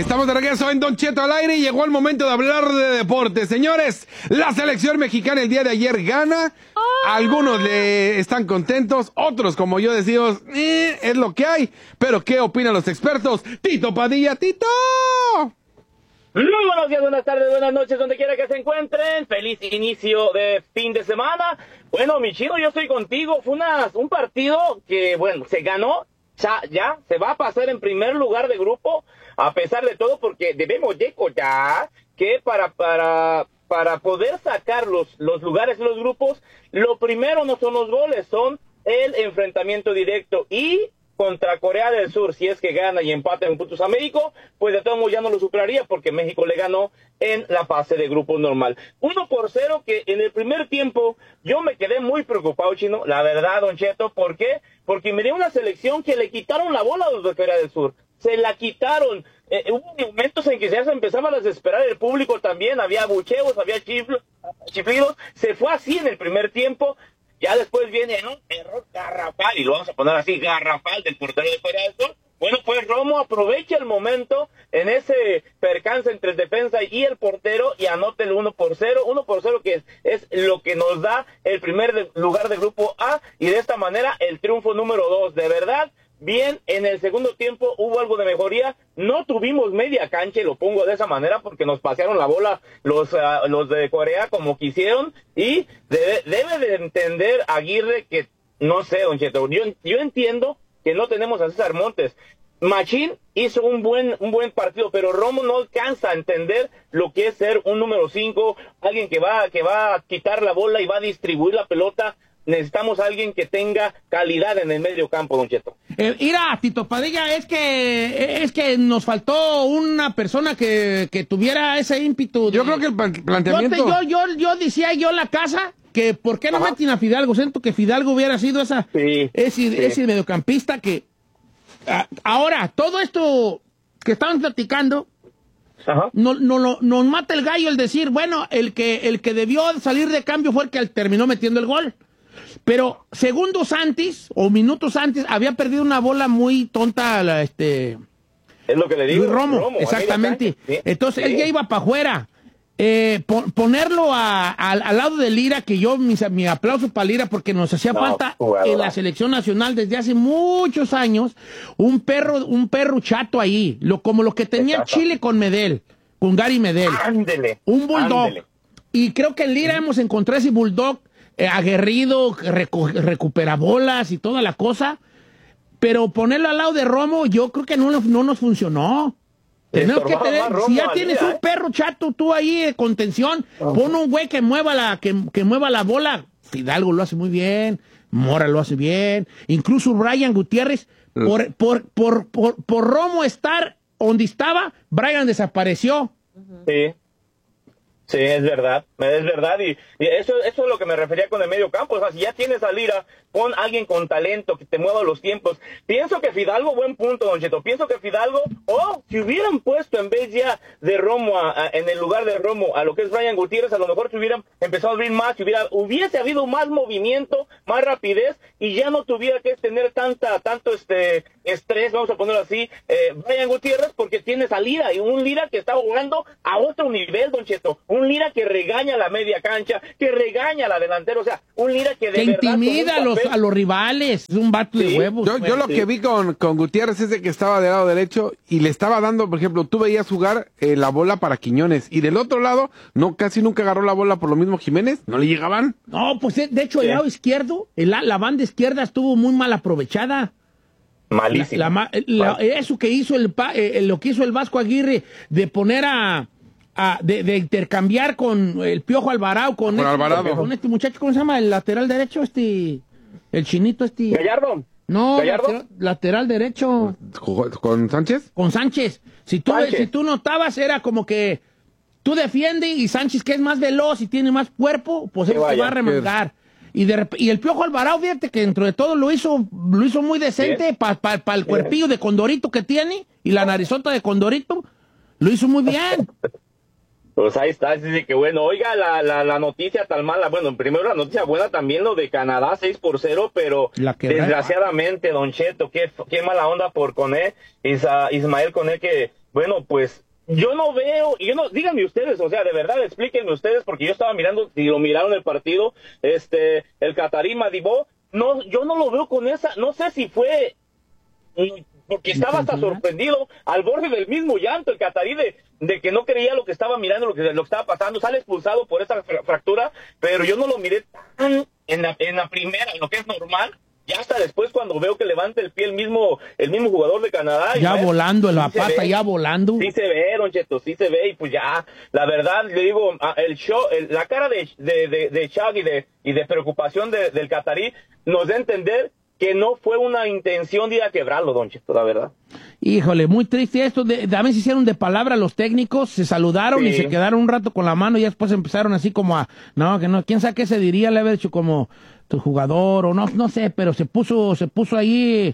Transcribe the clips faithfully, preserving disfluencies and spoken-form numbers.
Estamos de regreso en Don Cheto al aire y llegó el momento de hablar de deporte. Señores, la selección mexicana el día de ayer gana. Algunos le están contentos, otros, como yo decimos, eh, es lo que hay. Pero, ¿qué opinan los expertos? Tito Padilla, Tito. Muy buenos días, buenas tardes, buenas noches, donde quiera que se encuentren. Feliz inicio de fin de semana. Bueno, mi chido, yo estoy contigo. Fue una, un partido que, bueno, se ganó. Ya, ya, se va a pasar en primer lugar de grupo, a pesar de todo, porque debemos de ya que para, para, para poder sacar los, los lugares de los grupos, lo primero no son los goles, son el enfrentamiento directo. Y contra Corea del Sur, si es que gana y empata en puntos a México, pues de todo modo ya no lo superaría, porque México le ganó en la fase de grupo normal. Uno por cero, que en el primer tiempo yo me quedé muy preocupado, Chino, la verdad, Don Cheto. ¿Por qué? Porque miré una selección que le quitaron la bola a los de Corea del Sur. Se la quitaron. Eh, hubo momentos en que ya se empezaba a desesperar el público también. Había bucheos, había chifl- chiflidos. Se fue así en el primer tiempo. Ya después viene un error garrafal, y lo vamos a poner así, garrafal del portero de Corea del Sur. Bueno, pues Romo aprovecha el momento en ese percance entre el defensa y el portero y anota el uno por cero. uno por cero que es, es lo que nos da el primer de, lugar de grupo A, y de esta manera el triunfo número dos. De verdad, bien, en el segundo tiempo hubo algo de mejoría. No tuvimos media cancha, y lo pongo de esa manera porque nos pasearon la bola los, uh, los de Corea como quisieron, y debe, debe de entender Aguirre que, no sé, Don Cheto, yo, yo entiendo que no tenemos a César Montes. Machín hizo un buen un buen partido, pero Romo no alcanza a entender lo que es ser un número cinco, alguien que va que va a quitar la bola y va a distribuir la pelota. Necesitamos a alguien que tenga calidad en el medio campo, Don Cheto. Eh, mira, Tito Padilla, es que es que nos faltó una persona que, que tuviera ese ímpetu. De... Yo creo que el planteamiento... Yo, te, yo, yo, yo decía yo en la casa que ¿por qué no Ajá. meten a Fidalgo? Siento que Fidalgo hubiera sido esa Sí, ese, sí. ese mediocampista que... Ah, ahora, todo esto que estaban platicando, Ajá. no, no, no, nos mata el gallo el decir, bueno, el que, el que debió salir de cambio fue el que terminó metiendo el gol. Pero segundos antes, o minutos antes, había perdido una bola muy tonta, la, este... Es lo que le digo. Luis Romo, Romo exactamente. Sí. Entonces, Sí. él ya iba para afuera. Eh, po ponerlo a, a, al lado de Lira, que yo, mi, mi aplauso para Lira, porque nos hacía No, falta jugador. en la selección nacional desde hace muchos años, un perro, un perro chato ahí, lo, como lo que tenía Exacto. Chile con Medel, con Gary Medel. Ándele. Un bulldog. Ándele. Y creo que en Lira hemos encontrado ese bulldog eh, aguerrido, que reco recupera bolas y toda la cosa. Pero ponerlo al lado de Romo, yo creo que no, no nos funcionó. Tenemos que tener, si ya tienes un perro chato tú ahí de contención, uh-huh. pon un güey que mueva la, que, que mueva la bola. Fidalgo lo hace muy bien, Mora lo hace bien, incluso Brian Gutiérrez, uh-huh. por, por, por, por, por Romo estar donde estaba, Brian desapareció. Uh-huh. Sí. Sí, es verdad, es verdad, y, y eso, eso es lo que me refería con el medio campo. O sea, si ya tienes a Lira, pon a alguien con talento que te mueva los tiempos. Pienso que Fidalgo, buen punto, Don Cheto, pienso que Fidalgo, o oh, si hubieran puesto en vez ya de Romo, a, a, en el lugar de Romo, a lo que es Brian Gutiérrez, a lo mejor se hubieran empezado a abrir más, si hubiera, hubiese habido más movimiento, más rapidez, y ya no tuviera que tener tanta, tanto este estrés, vamos a ponerlo así, eh, Brian Gutiérrez, porque tienes a Lira, y un Lira que está jugando a otro nivel, Don Cheto, un Lira que regaña la media cancha, que regaña la delantera, o sea, un Lira que de que verdad... intimida a los, a los rivales, es un vato sí. de huevos. Yo, yo lo sí. que vi con, con Gutiérrez es de que estaba del lado derecho y le estaba dando, por ejemplo, tú veías jugar eh, la bola para Quiñones, y del otro lado, no casi nunca agarró la bola por lo mismo Jiménez, no le llegaban. No, pues de hecho el sí. lado izquierdo, el, la banda izquierda estuvo muy mal aprovechada. Malísimo. La, la, la, eso que hizo el, eh, lo que hizo el Vasco Aguirre de poner a... A, de, de intercambiar con el Piojo Alvarado, con, con, este, Alvarado. con este muchacho, ¿cómo se llama? El lateral derecho, este, el chinito, este. Gallardo. No, Gallardo. Lateral, lateral derecho. ¿Con Sánchez? Con Sánchez. Si tú, Sánchez. si tú notabas, era como que tú defiendes y Sánchez, que es más veloz y tiene más cuerpo, pues él se va a remangar. Y, de, y el Piojo Alvarado, fíjate que dentro de todo lo hizo, lo hizo muy decente para pa, pa el cuerpillo de Condorito que tiene y la narizota de Condorito, lo hizo muy bien. Pues ahí está, dice que bueno, oiga, la, la, la noticia tan mala, bueno, primero la noticia buena también lo de Canadá, seis por cero, pero desgraciadamente, Don Cheto, qué, qué mala onda por Coné, Isa, Ismael Coné, que bueno, pues yo no veo, yo no, díganme ustedes, o sea, de verdad, explíquenme ustedes, porque yo estaba mirando, si lo miraron el partido, este, el Qatarí Madibó, no, yo no lo veo con esa, no sé si fue, porque estaba hasta sorprendido, al borde del mismo llanto, el Qatarí de, de que no creía lo que estaba mirando, lo que, lo que estaba pasando, sale expulsado por esa fractura, pero yo no lo miré tan en la, en la primera, en lo que es normal. Ya hasta después cuando veo que levanta el pie el mismo el mismo jugador de Canadá. Ya ¿ves? volando, en la Sí pata ya volando. Sí se ve, Don Cheto, sí se ve. Y pues ya, la verdad, le digo, el show, el, la cara de, de, de, de Shaq y de, y de preocupación de, del Qatarí nos da a entender que no fue una intención de ir a quebrarlo, Don Cheto, la verdad. Híjole, muy triste esto. De, también se hicieron de palabra los técnicos, se saludaron Sí. y se quedaron un rato con la mano y después empezaron así como a, no, que no, quién sabe qué se diría, le había dicho como tu jugador o no, no sé, pero se puso, se puso ahí,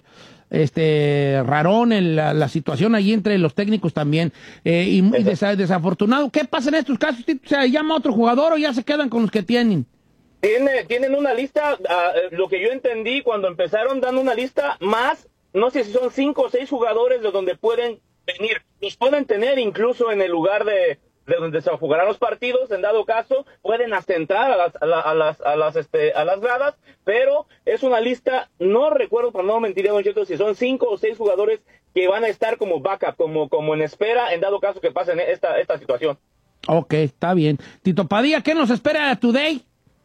este, rarón en la, la situación allí entre los técnicos también, eh, y muy desa, desafortunado. ¿Qué pasa en estos casos, Tito? O sea, ¿llama a otro jugador o ya se quedan con los que tienen? Tiene, tienen una lista, uh, lo que yo entendí cuando empezaron dando una lista más, no sé si son cinco o seis jugadores de donde pueden venir. Los pueden tener incluso en el lugar de, de donde se jugarán los partidos, en dado caso, pueden hasta entrar a las, a, la, a las, a las, este, a las gradas, pero es una lista, no recuerdo, para no mentir, Don Cheto, si son cinco o seis jugadores que van a estar como backup, como, como en espera, en dado caso que pasen esta, esta situación. Ok, está bien. Tito Padilla, ¿qué nos espera today?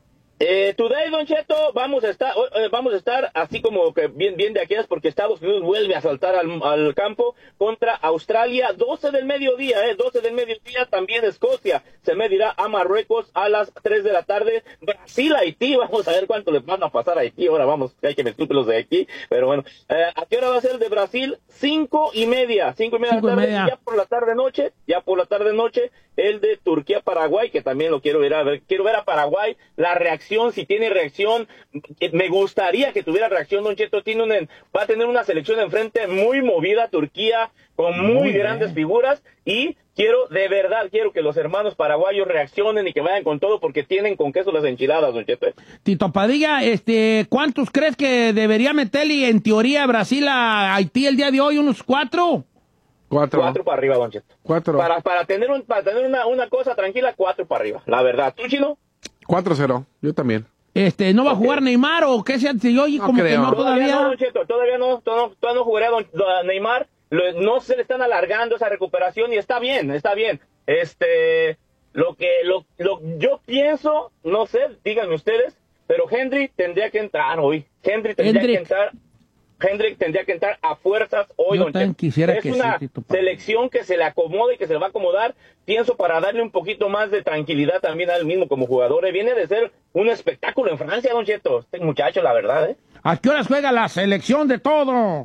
Eh, today, Don Cheto, vamos a estar, eh, vamos a estar así como que bien, bien de aquellas, porque Estados Unidos vuelve a saltar al, al campo contra Australia, doce del mediodía, eh, doce del mediodía, también Escocia se medirá a Marruecos a las tres de la tarde, Brasil, Haití, vamos a ver cuánto les van a pasar a Haití, ahora vamos, hay que me disculpen los de aquí, pero bueno, eh, ¿a qué hora va a ser el de Brasil? Cinco y media, cinco y media de la tarde, y ya por la tarde noche, ya por la tarde noche, el de Turquía-Paraguay, que también lo quiero ver a ver, quiero ver a Paraguay, la reacción, si tiene reacción, me gustaría que tuviera reacción, Don Cheto, tiene un, va a tener una selección enfrente muy movida, Turquía, con muy, muy grandes figuras, y quiero, de verdad, quiero que los hermanos paraguayos reaccionen y que vayan con todo, porque tienen con queso las enchiladas, Don Cheto. Tito Padilla, este, ¿cuántos crees que debería meterle en teoría Brasil a Haití el día de hoy? ¿Unos cuatro? Cuatro. Cuatro para arriba, Don Cheto. Cuatro. Para, para tener, un, para tener una, una cosa tranquila, cuatro para arriba, la verdad. ¿Tú, Chino? cuatro cero, yo también. Este, ¿no va okay. a jugar Neymar o qué sea? Yo oye no como creo. que no todavía. Todavía no, Don Cheto, todavía no, todavía, todavía no jugaría don, don Neymar. Lo, no se le están alargando esa recuperación y está bien, está bien. Este, lo que, lo, lo, yo pienso, no sé, díganme ustedes, pero Henry tendría que entrar hoy. Henry tendría Hendrick. que entrar. Hendrick tendría que entrar a fuerzas hoy, Yo Don también Cheto. quisiera Es que una sí, Tito Padilla. selección que se le acomoda y que se le va a acomodar, pienso, para darle un poquito más de tranquilidad también a él mismo como jugador. Eh, Viene de ser un espectáculo en Francia, Don Cheto, este muchacho, la verdad, ¿eh? ¿A qué horas juega la selección de todos?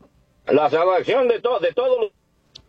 La selección de, to de todos los...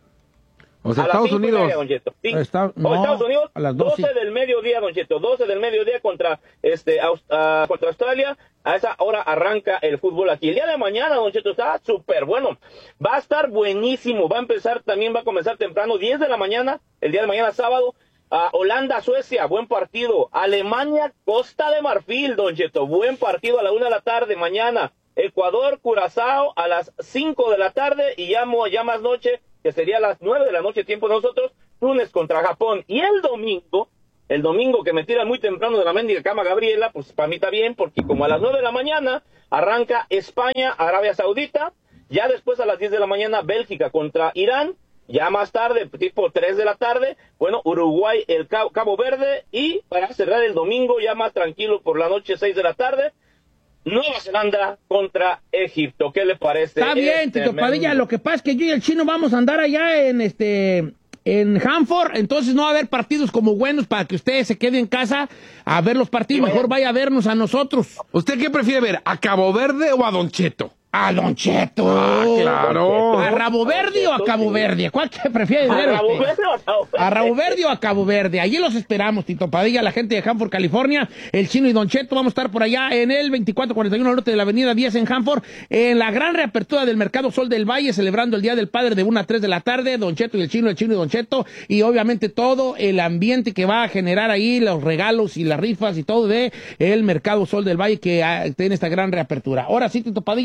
O sea, a Estados las cinco y Unidos. media, Don Cheto. Sí. Está- no, O Estados Unidos, a las doce. doce del mediodía, Don Cheto, doce del mediodía contra este Aus- uh, contra Australia. A esa hora arranca el fútbol aquí. El día de mañana, Don Cheto, está súper bueno. Va a estar buenísimo. Va a empezar, también va a comenzar temprano, diez de la mañana, el día de mañana sábado. Uh, Holanda, Suecia, buen partido. Alemania, Costa de Marfil, Don Cheto, buen partido a la una de la tarde mañana. Ecuador, Curazao a las cinco de la tarde y ya, ya más noche, que sería a las nueve de la noche, tiempo de nosotros, Túnez contra Japón. Y el domingo, el domingo que me tiran muy temprano de la mendiga cama Gabriela, pues para mí está bien, porque como a las nueve de la mañana arranca España, Arabia Saudita, ya después a las diez de la mañana Bélgica contra Irán, ya más tarde, tipo tres de la tarde, bueno, Uruguay, el Cabo, Cabo Verde, y para cerrar el domingo, ya más tranquilo por la noche, seis de la tarde, Nueva Zelanda contra Egipto. ¿Qué le parece? Está bien, este Tito Padilla. Lo que pasa es que yo y el Chino vamos a andar allá en este en Hanford, entonces no va a haber partidos como buenos para que usted se quede en casa a ver los partidos. Mejor vaya a vernos a nosotros. ¿Usted qué prefiere ver? ¿A Cabo Verde o a Don Cheto? A Don Cheto. Ah, claro. ¿A Rabo Verde o a Cabo Verde? ¿Cuál que prefiere? ¿A Rabo Verde o a Cabo Verde? ¿A Rabo Verde o a Cabo Verde? Allí los esperamos, Tito Padilla, la gente de Hanford, California, el Chino y Don Cheto. Vamos a estar por allá en el veinticuatro cuarenta y uno norte de la avenida diez en Hanford, en la gran reapertura del Mercado Sol del Valle, celebrando el Día del Padre de una a tres de la tarde. Don Cheto y el Chino, el Chino y Don Cheto, y obviamente todo el ambiente que va a generar ahí, los regalos y las rifas y todo de el Mercado Sol del Valle que ah, tiene esta gran reapertura. Ahora sí, Tito Padilla, muchas gracias.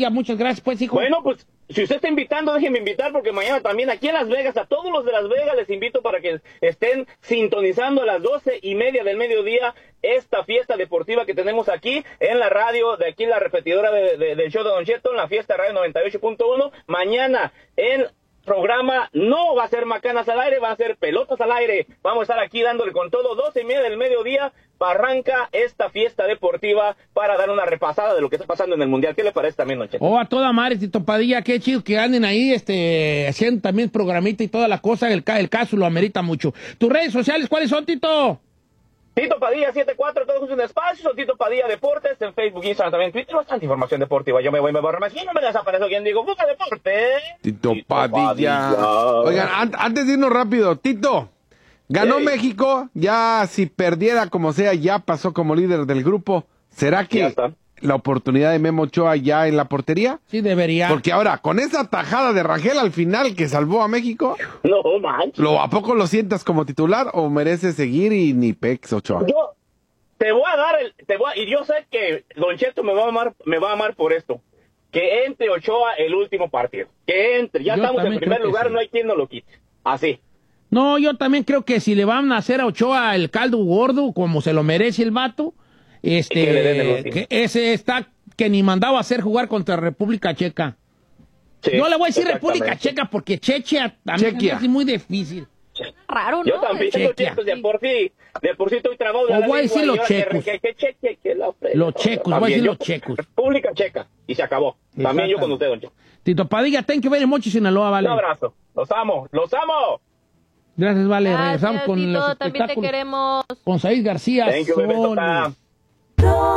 gracias, pues, hijo. Bueno, pues, si usted está invitando, déjeme invitar, porque mañana también aquí en Las Vegas, a todos los de Las Vegas les invito para que estén sintonizando a las doce y media del mediodía esta fiesta deportiva que tenemos aquí en la radio, de aquí en la repetidora de, de, del show de Don Cheto, en la fiesta radio noventa y ocho punto uno. Mañana en programa no va a ser macanas al aire, va a ser pelotas al aire. Vamos a estar aquí dándole con todo, doce y media del mediodía, arranca esta fiesta deportiva para dar una repasada de lo que está pasando en el Mundial. ¿Qué le parece también, Don Cheto? Oh, a toda madre, Tito Padilla, qué chido que anden ahí, este, haciendo también programita y toda la cosa, el, el caso lo amerita mucho. ¿Tus redes sociales cuáles son, Tito? Tito Padilla setenta y cuatro, todos juntos en espacio, o Tito Padilla Deportes, en Facebook, Instagram, también en Twitter, bastante información deportiva. Yo me voy, me borro más, y no me desaparezco quien digo, busca deporte. Tito, Tito Padilla. Padilla. Oigan, an antes de irnos rápido, Tito, ganó Hey. México, ya si perdiera como sea, ya pasó como líder del grupo. ¿Será Ya que está. la oportunidad de Memo Ochoa ya en la portería? Sí, debería. Porque ahora, con esa tajada de Rangel al final que salvó a México, No manches. ¿lo, ¿a poco lo sientas como titular o merece seguir y ni pex Ochoa? Yo te voy a dar el, te voy a- y yo sé que Don Cheto me va a amar, me va a amar por esto. Que entre Ochoa el último partido. Que entre, ya Yo estamos en también primer creo que lugar, sí. no hay quien nos lo quite. Así. No, yo también creo que si le van a hacer a Ochoa el caldo gordo, como se lo merece el vato, este, Que le den el último. que ese está que ni mandaba a hacer jugar contra República Checa. Sí, Yo le voy a decir exactamente. República Checa porque Chechia también Chequia. es muy difícil. Raro, ¿no? Yo también tengo Chequia. chicos de por sí, de por sí estoy trabado de O la voy a lengua, decir y los ahora que- checos. que- que cheque, que la fre- Los checos, voy a También decir yo- los checos. República Checa, y se acabó. También yo con usted, Don Cheto. Tito Padilla, thank you very much, Sinaloa, vale. Un abrazo, los amo, los amo. Gracias, vale. Gracias, Regresamos con Tito, los también te espectáculos. queremos. Con Said García. Thank you, bebé, Sol. tota.